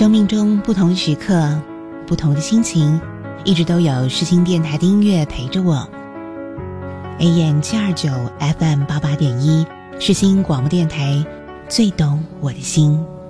生命中不同的时刻，不同的心情，一直都有世新电台的音乐陪着我。AM729 FM88.1，世新广播电台，最懂我的心。